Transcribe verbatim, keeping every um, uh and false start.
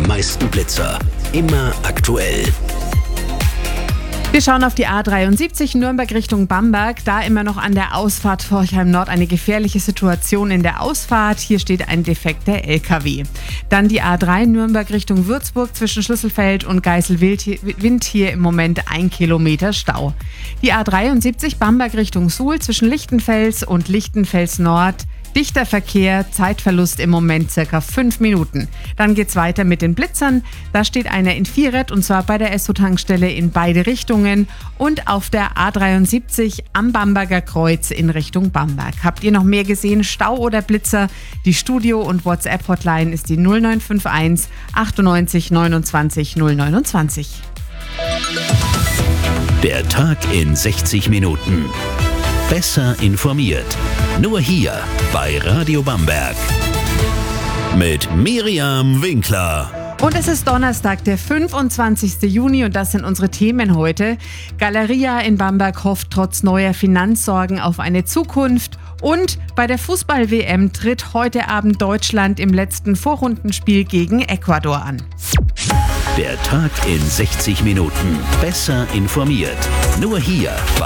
meisten Blitzer. Immer aktuell. Wir schauen auf die A dreiundsiebzig Nürnberg Richtung Bamberg. Da immer noch an der Ausfahrt Forchheim Nord eine gefährliche Situation in der Ausfahrt. Hier steht ein defekter L K W. Dann die A drei Nürnberg Richtung Würzburg zwischen Schlüsselfeld und Geiselwind. Hier im Moment ein Kilometer Stau. Die A dreiundsiebzig Bamberg Richtung Suhl zwischen Lichtenfels und Lichtenfels Nord. Dichter Verkehr, Zeitverlust im Moment circa fünf Minuten. Dann geht's weiter mit den Blitzern. Da steht einer in Vierrad und zwar bei der Esso-Tankstelle in beide Richtungen und auf der A dreiundsiebzig am Bamberger Kreuz in Richtung Bamberg. Habt ihr noch mehr gesehen? Stau oder Blitzer? Die Studio- und WhatsApp-Hotline ist die null neun fünf eins achtundneunzig neunundzwanzig null neunundzwanzig. Der Tag in sechzig Minuten. Besser informiert. Nur hier bei Radio Bamberg. Mit Miriam Winkler. Und es ist Donnerstag, der fünfundzwanzigsten Juni und das sind unsere Themen heute. Galeria in Bamberg hofft trotz neuer Finanzsorgen auf eine Zukunft. Und bei der Fußball-W M tritt heute Abend Deutschland im letzten Vorrundenspiel gegen Ecuador an. Der Tag in sechzig Minuten. Besser informiert. Nur hier bei